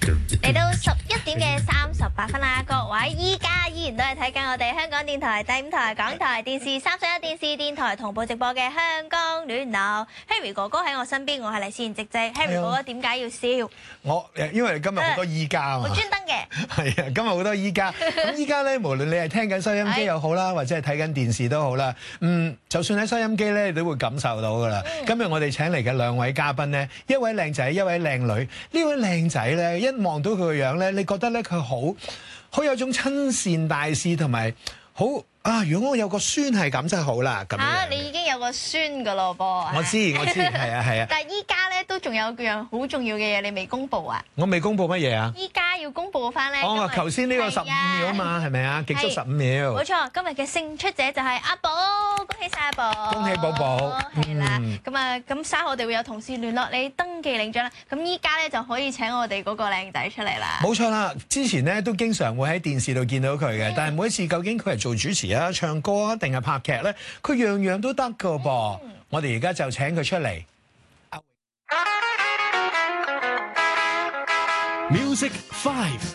嚟到11:38啦，各位，依家依然都係睇緊我哋香港電台第5台、港台電視31電視電台同步直播嘅香港暖流。Harry 哥哥喺我身邊，我係黎思妍直直。Harry 哥哥點解要笑？ 因為今日好多依家啊嘛， 我專登嘅。 係啊，今日好多依家。咁依家咧，無論你係聽緊收音機又好啦，或者係睇緊電視都好啦，就算喺收音機咧，你都會感受到噶啦。今日我哋請嚟嘅兩位嘉賓咧，一位靚仔，一位靚女。呢位靚仔咧，一望到佢個樣咧，你覺得咧佢好有種親善大使，同埋好啊！如果我有個孫係咁真係好啦，咁樣。 你已經有個孫噶咯噃？ 我知，係啊。 但係依家咧都仲有樣好重要嘅嘢，你未公佈啊？ 我未公佈乜嘢啊？ 依家要公佈翻咧。 頭先呢個15秒啊嘛，係咪啊？極速15秒。 冇錯，今日嘅勝出者就係阿寶，恭喜晒阿寶！ 恭喜寶寶！ 係啦，咁稍後我哋會有同事聯絡你登記領獎啦。咁依家咧就可以請我哋嗰個靚仔出嚟啦。 冇錯啦，之前咧都經常會喺電視度見到佢嘅，但係每一次究竟佢係做主持啊、唱歌啊，定係拍劇咧，佢樣樣都得噶噃。我哋而家就請佢出嚟。Music 5，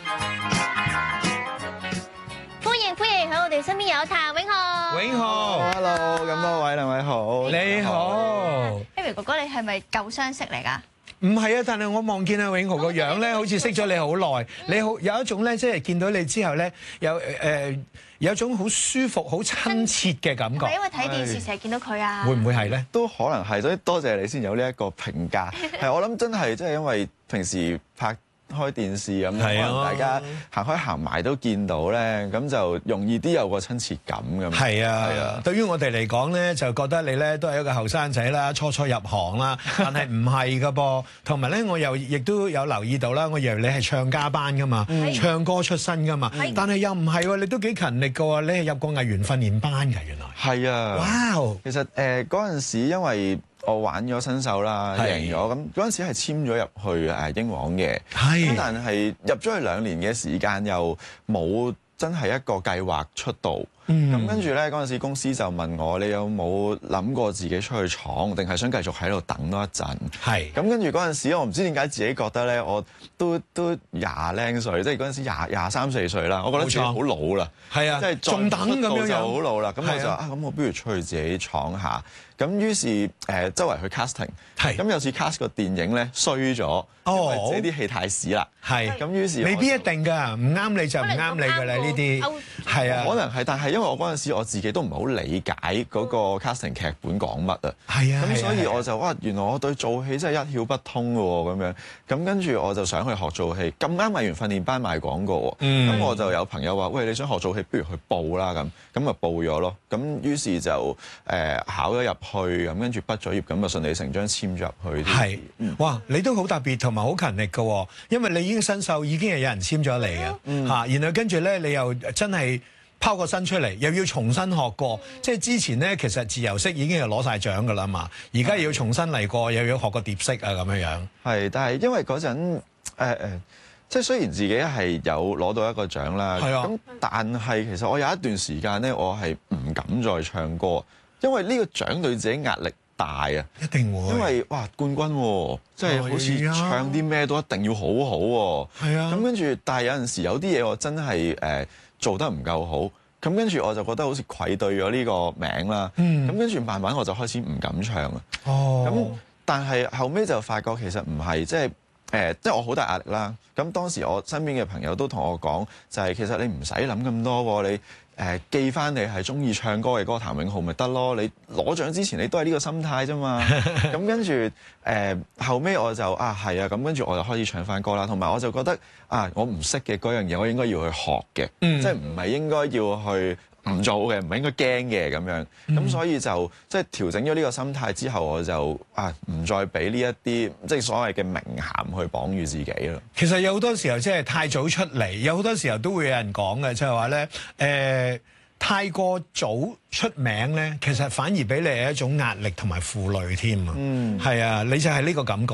歡迎喺我哋身邊有譚永浩。 永浩 ，Hello， 咁多位兩位好， 你好。 Harry 哥哥，你係咪舊相識嚟㗎？ 唔係啊，但係我望見阿永豪個樣咧，好似識咗你好耐。你好有一種咧，即係見到你之後咧，有一種好舒服、好親切嘅感覺。 係因為睇電視成日見到佢啊？ 會唔會係咧？ 都可能係，所以多謝你先有呢一個評價。係我諗真係，即係因為平時拍開電視咁，可能大家行開行埋都見到咧，咁就容易啲有個親切感咁。 係啊，對於我哋嚟講咧，就覺得你咧都係一個後生仔啦，初入行啦，但係唔係噶噃。同埋咧，我亦都有留意到啦，我以為你係唱家班噶嘛，唱歌出身噶嘛，但係又唔係喎，你都幾勤力噶喎，你係入過藝員訓練班㗎，原來。係啊， 哇！ 其實嗰陣時因為我玩咗新秀啦，贏咗，咁嗰陣時係簽咗入去英皇嘅，咁但係入咗去2年嘅時間又冇真係一個計劃出道。咁跟住咧，嗰陣時公司就問我：你有冇諗過自己出去闖，定係想繼續喺度等多一陣？咁跟住嗰陣時，我唔知點解自己覺得咧，我都20零歲，即係嗰陣時23、24歲啦，我覺得自己好老啦。係啊，即係仲等咁樣就好老啦。咁我就咁我不如出去自己闖下。咁於是周圍去 casting， 咁有次 cast 個電影咧衰咗，因為自己啲戲太屎啦。咁於是未必一定㗎，唔啱你就唔啱你㗎啦，呢啲係啊， 可能係，但係因為我嗰陣時我自己都唔係好理解嗰個 casting 劇本講乜啊。咁所以我就原來我對做戲真係一竅不通㗎喎，咁樣。咁跟住我就想去學做戲，咁啱藝員訓練班賣廣告喎。咁我就有朋友話：喂，你想學做戲，不如去報啦咁。咁咪報咗咯。咁於是就考咗入去，咁跟住畢咗業，咁就順理成章簽咗入去。 哇！你都好特別同埋好勤力㗎喎，因為你已經新秀，已經係有人簽咗你嘅嚇，然後跟住咧你又真係拋個身出嚟，又要重新學過。即係之前咧，其實自由式已經係攞晒獎㗎啦嘛，而家要重新嚟過，又要學個蝶式啊咁樣樣。 係，但係因為嗰陣即係雖然自己係有攞到一個獎啦，咁但係其實我有一段時間咧，我係唔敢再唱歌，因為呢個獎對自己壓力大啊， 一定會， 因為哇冠軍喎，即係好似唱啲咩都一定要好好喎。咁跟住，但係有陣時有啲嘢我真係做得唔夠好，咁跟住我就覺得好似愧對咗呢個名啦。咁跟住慢慢我就開始唔敢唱啊。咁但係後尾就發覺其實唔係，即係我好大壓力啦。咁當時我身邊嘅朋友都同我講，就係其實你唔使諗咁多喎，你記翻你係中意唱歌嘅歌譚永浩咪得咯。你攞獎之前你都係呢個心態啫嘛。咁跟住後尾我就係啊，咁跟住我就開始唱翻歌啦。同埋我就覺得我唔識嘅嗰樣嘢，我應該要去學嘅，即係唔係應該要去唔做嘅，唔係應該驚嘅咁樣。咁所以就即係調整咗呢個心態之後，我就唔再俾呢一啲即係所謂嘅名銜去綁住自己啦。 其實有好多時候即係太早出嚟，有好多時候都會有人講嘅，即係話咧太過早出名咧，其實反而俾你係一種壓力同埋負累添啊。係啊，你就係呢個感覺啦。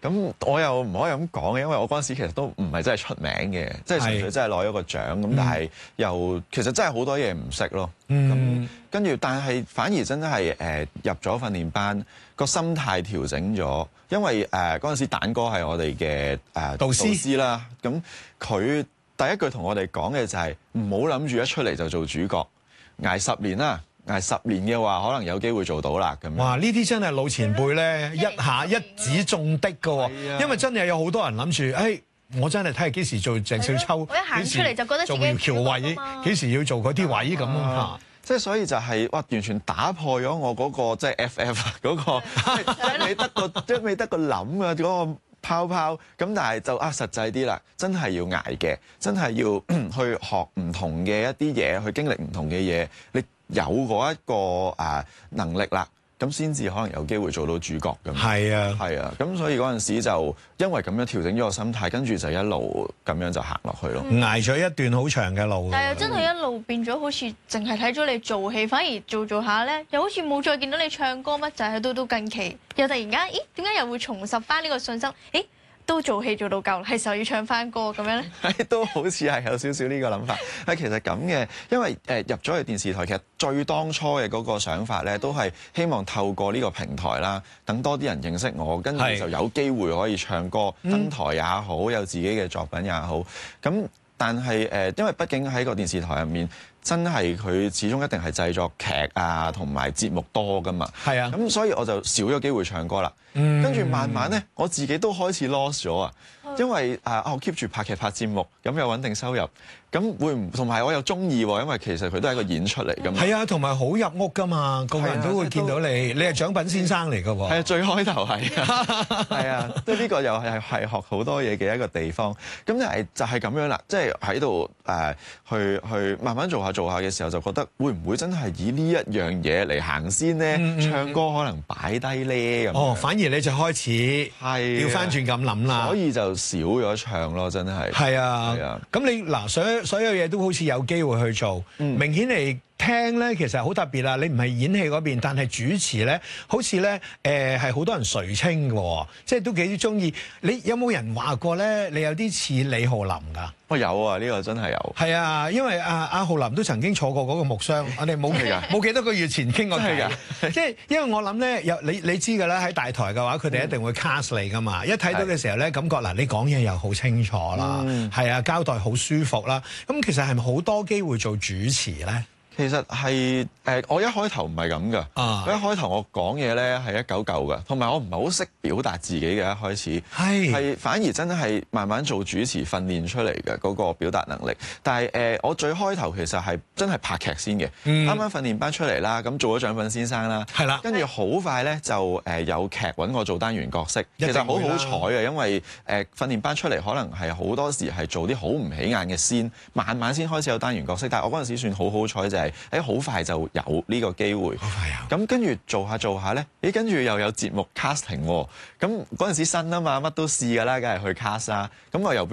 咁我又唔可以咁講嘅，因為我嗰陣時其實都唔係真係出名嘅，即係純粹真係攞咗個獎咁，但係又其實真係好多嘢唔識咯。咁跟住，但係反而真係入咗訓練班，個心態調整咗，因為嗰陣時蛋哥係我哋嘅導師啦。咁佢第一句同我哋講嘅就係唔好諗住一出嚟就做主角，捱10年啦。捱10年嘅話，可能有機會做到啦咁樣。哇！ 呢啲真係老前輩咧，一下一指中的㗎喎。因為真係有好多人諗住，我真係睇下幾時做鄭少秋， 我一行出嚟就覺得自己做喬位，幾時要做嗰啲位咁啊？ 即係所以就係完全打破咗我嗰個即係 FF 嗰個一未得個諗啊嗰個泡泡咁，但係就實際啲啦，真係要捱嘅，真係要去學唔同嘅一啲嘢，去經歷唔同嘅嘢，你有嗰一個能力啦，咁先至可能有機會做到主角咁。係啊，咁所以嗰陣時就因為咁樣調整咗個心態，跟住就一路咁樣就行落去咯。捱咗一段好長嘅路。 但係又真係一路變咗，好似淨係睇咗你做戲，反而做下咧，又好似冇再見到你唱歌乜，就係到近期又突然間，點解又會重拾翻呢個信心？都做戲做到夠，係時候要唱翻歌咁樣咧？ 都好似係有少少呢個諗法。其實咁嘅，因為入咗去電視台，其實最當初嘅嗰個想法咧，都係希望透過呢個平台啦，等多啲人認識我，跟住就有機會可以唱歌、登台也好，有自己嘅作品也好。咁但係因為畢竟喺個電視台入面，真係佢始終一定係製作劇啊同埋節目多㗎嘛。係啊，咁所以我就少咗機會唱歌啦。跟住慢慢咧，我自己都開始 lost 咗啊，因為我 keep 住拍劇拍節目，咁有穩定收入，咁會唔同埋我又中意喎，因為其實佢都係一個演出嚟㗎嘛。係啊，同埋好入屋㗎嘛，個個人都會見到你，你係獎品先生嚟㗎喎。係啊，最開頭係啊，係啊，即係呢個又係學好多嘢嘅一個地方。咁就係咁樣啦，即係喺度去慢慢做下嘅時候，就覺得會唔會真係以呢一樣嘢嚟行先咧？唱歌可能擺低咧咁。反而你就開始調翻轉咁諗啦，所以就少咗唱咯，真係。係啊，咁你嗱所有嘢都好似有機會去做，明顯嚟聽咧，其實好特別啦。你唔係演戲嗰邊，但係主持咧，好似咧係好多人垂青嘅喎，即係都幾中意。你有冇人話過咧？你有啲似李浩林㗎？有啊，呢個真係有。係啊，因為阿浩林都曾經坐過嗰個木箱，我哋冇幾多個月前傾過偈。即係因為我諗咧，你知㗎啦，喺大台嘅話，佢哋一定會 cast 你㗎嘛。一睇到嘅時候咧，感覺嗱，你講嘢又好清楚啦，係啊，交代好舒服啦。咁其實係咪好多機會做主持咧？其實係我一開頭唔係咁噶，一開頭我講嘢咧係一嚿嚿㗎，同埋我唔係好識表達自己嘅一開始，係反而真係慢慢做主持訓練出嚟嘅嗰個表達能力。但係我最開頭其實係真係拍劇先嘅，啱啱訓練班出嚟啦，咁做咗獎品先生啦，係啦，跟住好快咧就有劇揾我做單元角色，其實好好彩嘅，因為訓練班出嚟可能係好多時係做啲好唔起眼嘅先，慢慢先開始有單元角色。但係我嗰陣時算好好彩就係好快就有呢個機會，咁跟住做下咧，跟住又有節目 casting 喎，咁嗰陣時新啊嘛，乜都試㗎啦，梗係去 cast 啦，咁我又